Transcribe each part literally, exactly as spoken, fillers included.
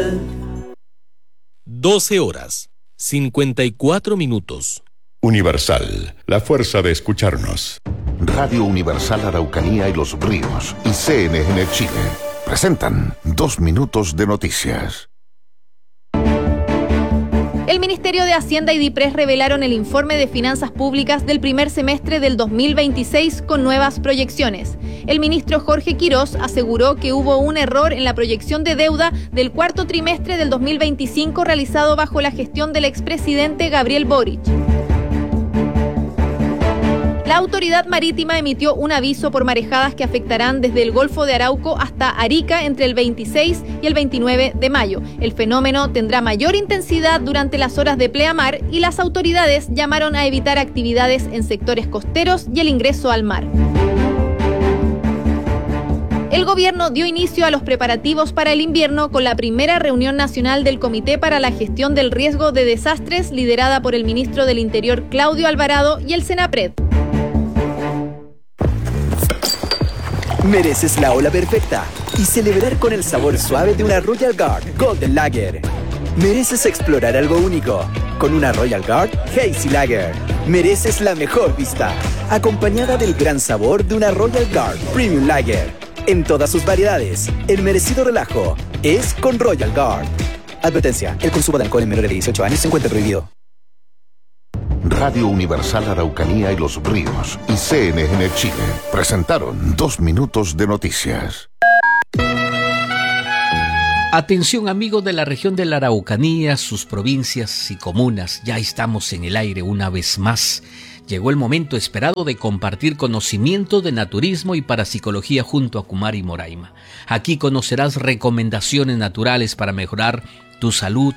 doce horas, cincuenta y cuatro minutos. Universal, la fuerza de escucharnos. Radio Universal Araucanía y Los Ríos y C N N Chile presentan Dos Minutos de Noticias. El Ministerio de Hacienda y DIPRES revelaron el informe de finanzas públicas del primer semestre del dos mil veintiséis con nuevas proyecciones. El ministro Jorge Quirós aseguró que hubo un error en la proyección de deuda del cuarto trimestre del dos mil veinticinco realizado bajo la gestión del expresidente Gabriel Boric. La autoridad marítima emitió un aviso por marejadas que afectarán desde el Golfo de Arauco hasta Arica entre el veintiséis y el veintinueve de mayo. El fenómeno tendrá mayor intensidad durante las horas de pleamar y las autoridades llamaron a evitar actividades en sectores costeros y el ingreso al mar. El gobierno dio inicio a los preparativos para el invierno con la primera reunión nacional del Comité para la Gestión del Riesgo de Desastres, liderada por el ministro del Interior Claudio Alvarado y el Senapred. Mereces la ola perfecta y celebrar con el sabor suave de una Royal Guard Golden Lager. Mereces explorar algo único con una Royal Guard Hazy Lager. Mereces la mejor vista, acompañada del gran sabor de una Royal Guard Premium Lager. En todas sus variedades, el merecido relajo es con Royal Guard. Advertencia, el consumo de alcohol en menores de dieciocho años se encuentra prohibido. Radio Universal Araucanía y Los Ríos y C N N Chile presentaron Dos Minutos de Noticias. Atención amigos de la región de la Araucanía, sus provincias y comunas, ya estamos en el aire una vez más. Llegó el momento esperado de compartir conocimiento de naturismo y parapsicología junto a Kumar y Moraima. Aquí conocerás recomendaciones naturales para mejorar tu salud,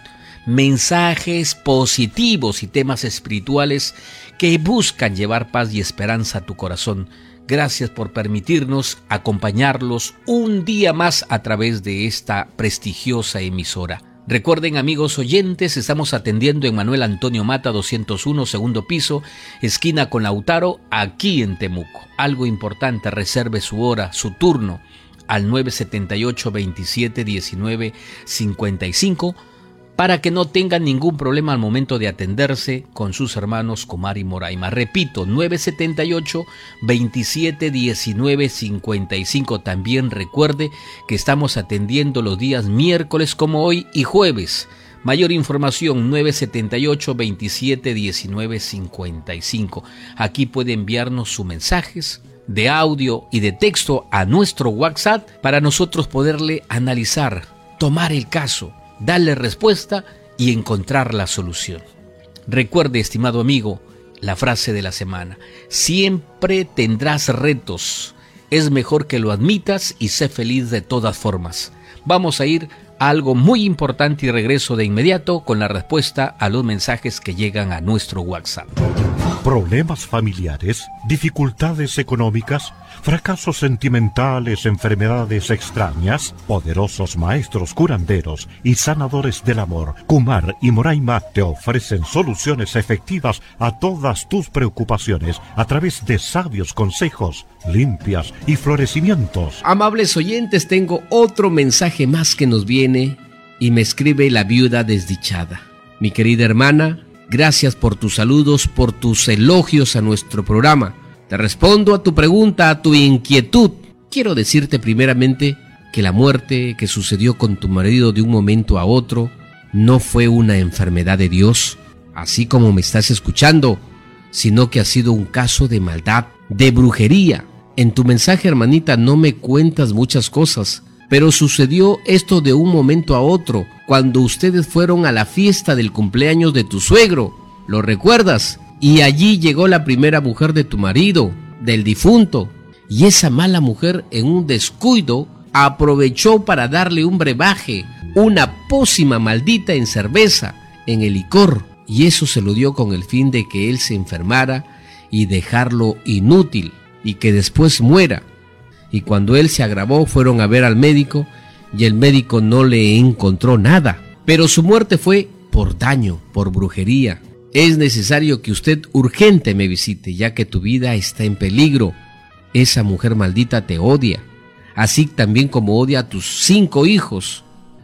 mensajes positivos y temas espirituales que buscan llevar paz y esperanza a tu corazón. Gracias por permitirnos acompañarlos un día más a través de esta prestigiosa emisora. Recuerden, amigos oyentes, estamos atendiendo en Manuel Antonio Mata doscientos uno, segundo piso, esquina con Lautaro, aquí en Temuco. Algo importante, reserve su hora, su turno al nueve siete ocho, veintisiete, diecinueve, cincuenta y cinco para que no tengan ningún problema al momento de atenderse con sus hermanos Kumar y Moraima. Repito, nueve siete ocho, veintisiete, diecinueve, cincuenta y cinco. También recuerde que estamos atendiendo los días miércoles como hoy y jueves. Mayor información nueve siete ocho, veintisiete, diecinueve, cincuenta y cinco. Aquí puede enviarnos sus mensajes de audio y de texto a nuestro WhatsApp para nosotros poderle analizar, tomar el caso, darle respuesta y encontrar la solución. Recuerde, estimado amigo, la frase de la semana: siempre tendrás retos. Es mejor que lo admitas y sé feliz de todas formas. Vamos a ir a algo muy importante y regreso de inmediato con la respuesta a los mensajes que llegan a nuestro WhatsApp. ¿Problemas familiares? ¿Dificultades económicas? ¿Fracasos sentimentales? ¿Enfermedades extrañas? Poderosos maestros curanderos y sanadores del amor, Kumar y Moraima, te ofrecen soluciones efectivas a todas tus preocupaciones a través de sabios consejos, limpias y florecimientos. Amables oyentes, tengo otro mensaje más que nos viene y me escribe la viuda desdichada. Mi querida hermana, gracias por tus saludos, por tus elogios a nuestro programa. Te respondo a tu pregunta, a tu inquietud. Quiero decirte primeramente que la muerte que sucedió con tu marido de un momento a otro no fue una enfermedad de Dios, así como me estás escuchando, sino que ha sido un caso de maldad, de brujería. En tu mensaje, hermanita, no me cuentas muchas cosas, pero sucedió esto de un momento a otro, cuando ustedes fueron a la fiesta del cumpleaños de tu suegro. ¿Lo recuerdas? Y allí llegó la primera mujer de tu marido, del difunto, y esa mala mujer, en un descuido, aprovechó para darle un brebaje, una pócima maldita en cerveza, en el licor, y eso se lo dio con el fin de que él se enfermara y dejarlo inútil, y que después muera. Y cuando él se agravó, fueron a ver al médico, y el médico no le encontró nada, pero su muerte fue por daño, por brujería. Es necesario que usted urgente me visite, ya que tu vida está en peligro. Esa mujer maldita te odia, así también como odia a tus cinco hijos.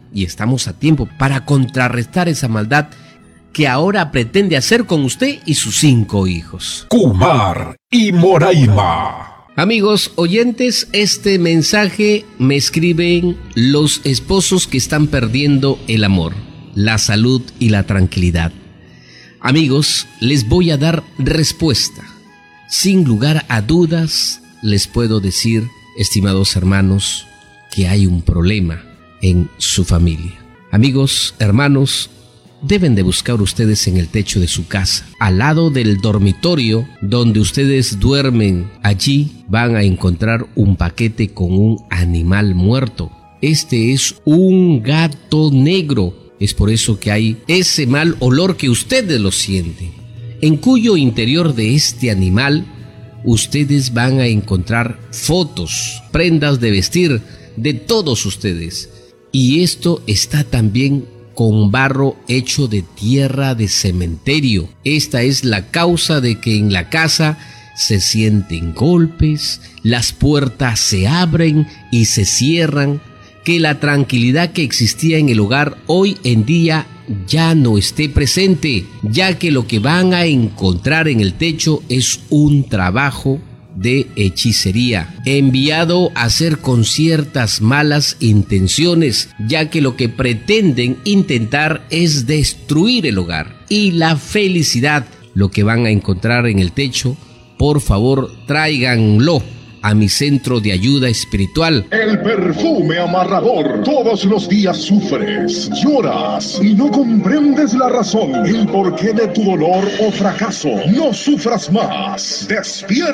y estamos a tiempo para contrarrestar esa maldad que ahora pretende hacer con usted y sus cinco hijos. Kumar y Moraima. Amigos oyentes, este mensaje me escriben los esposos que están perdiendo el amor, la salud y la tranquilidad. Amigos, les voy a dar respuesta. Sin lugar a dudas, les puedo decir, estimados hermanos, que hay un problema en su familia. Amigos, hermanos, deben de buscar ustedes en el techo de su casa, al lado del dormitorio donde ustedes duermen. Allí van a encontrar un paquete con un animal muerto. Este es un gato negro. Es por eso que hay ese mal olor que ustedes lo sienten. En cuyo interior de este animal ustedes van a encontrar fotos, prendas de vestir de todos ustedes. Y esto está también con barro hecho de tierra de cementerio. Esta es la causa de que en la casa se sienten golpes, las puertas se abren y se cierran, que la tranquilidad que existía en el hogar hoy en día ya no esté presente, ya que lo que van a encontrar en el techo es un trabajo de hechicería, enviado a hacer con ciertas malas intenciones, ya que lo que pretenden intentar es destruir el hogar y la felicidad. Lo que van a encontrar en el techo, por favor, tráiganlo a mi centro de ayuda espiritual. El perfume amarrador. Todos los días sufres, lloras y no comprendes la razón, el porqué de tu dolor o fracaso. No sufras más. Despierta.